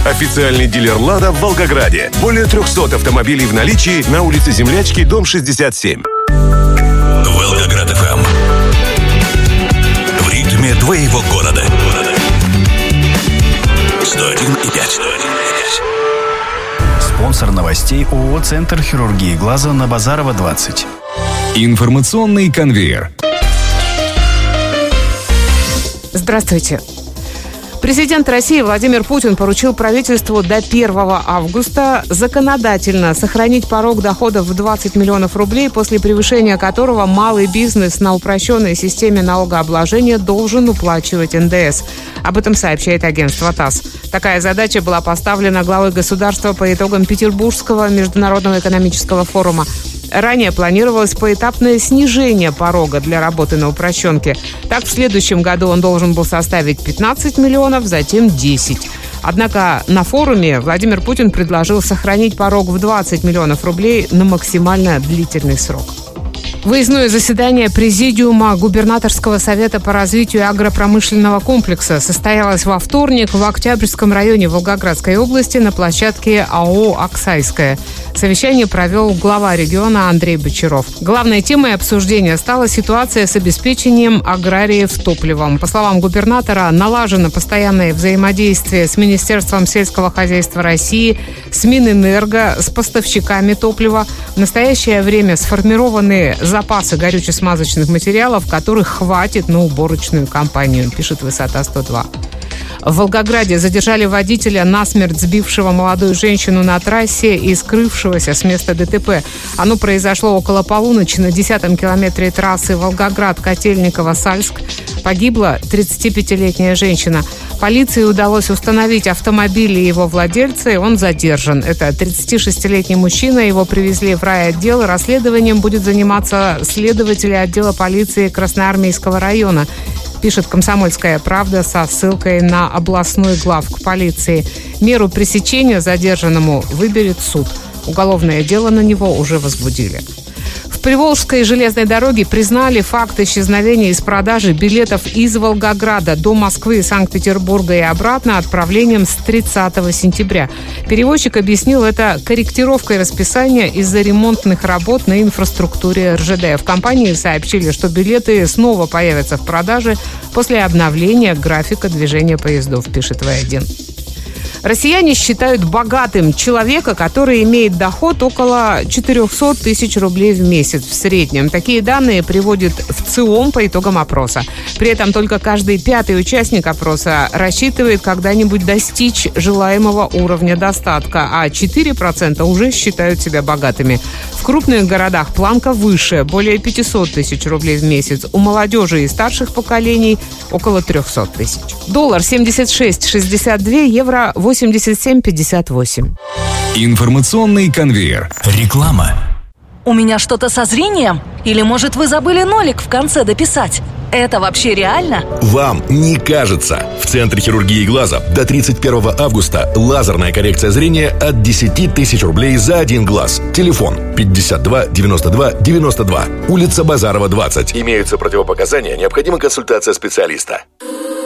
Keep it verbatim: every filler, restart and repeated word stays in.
Официальный дилер «Лада» в Волгограде. Более трехсот автомобилей в наличии на улице Землячки, дом шестьдесят семь. Волгоград эф эм. В ритме твоего города. сто один и пять. Спонсор новостей ООО «Центр хирургии глаза» на Базарова, двадцать. Информационный конвейер. Здравствуйте. Президент России Владимир Путин поручил правительству до первого августа законодательно сохранить порог доходов в двадцать миллионов рублей, после превышения которого малый бизнес на упрощенной системе налогообложения должен уплачивать эн дэ эс. Об этом сообщает агентство ТАСС. Такая задача была поставлена главой государства по итогам Петербургского международного экономического форума. Ранее планировалось поэтапное снижение порога для работы на упрощенке. Так, в следующем году он должен был составить пятнадцать миллионов, затем десять. Однако на форуме Владимир Путин предложил сохранить порог в двадцать миллионов рублей на максимально длительный срок. Выездное заседание Президиума Губернаторского совета по развитию агропромышленного комплекса состоялось во вторник в Октябрьском районе Волгоградской области на площадке АО «Оксайская». Совещание провел глава региона Андрей Бочаров. Главной темой обсуждения стала ситуация с обеспечением аграриев топливом. По словам губернатора, налажено постоянное взаимодействие с Министерством сельского хозяйства России, с Минэнерго, с поставщиками топлива. В настоящее время сформированы запасы горюче-смазочных материалов, которых хватит на уборочную кампанию, пишет «Высота сто два». В Волгограде задержали водителя, насмерть сбившего молодую женщину на трассе и скрывшегося с места дэ тэ пэ. Оно произошло около полуночи на десятом километре трассы Волгоград-Котельниково-Сальск. Погибла тридцатипятилетняя женщина. Полиции удалось установить автомобиль и его владельца, и он задержан. Это тридцатишестилетний мужчина. Его привезли в райотдел. Расследованием будет заниматься следователи отдела полиции Красноармейского района, пишет «Комсомольская правда» со ссылкой на областной главк полиции. Меру пресечения задержанному выберет суд. Уголовное дело на него уже возбудили. В Приволжской железной дороге признали факт исчезновения из продажи билетов из Волгограда до Москвы, Санкт-Петербурга и обратно отправлением с тридцатого сентября. Перевозчик объяснил это корректировкой расписания из-за ремонтных работ на инфраструктуре эр жэ дэ. В компании сообщили, что билеты снова появятся в продаже после обновления графика движения поездов, пишет вэ один. Россияне считают богатым человека, который имеет доход около четыреста тысяч рублей в месяц в среднем. Такие данные приводит в ЦИОМ по итогам опроса. При этом только каждый пятый участник опроса рассчитывает когда-нибудь достичь желаемого уровня достатка, а четыре процента уже считают себя богатыми. В крупных городах планка выше, более пятьсот тысяч рублей в месяц. У молодежи и старших поколений около триста тысяч. Доллар семьдесят шесть шестьдесят два, евро восемьдесят семь пятьдесят восемь. Информационный конвейер. Реклама. У меня что-то со зрением? Или, может, вы забыли нолик в конце дописать? Это вообще реально? Вам не кажется. В Центре хирургии глаза до тридцать первого августа лазерная коррекция зрения от десять тысяч рублей за один глаз. Телефон пятьдесят два девяносто два девяносто два. Улица Базарова, двадцать. Имеются противопоказания, необходима консультация специалиста.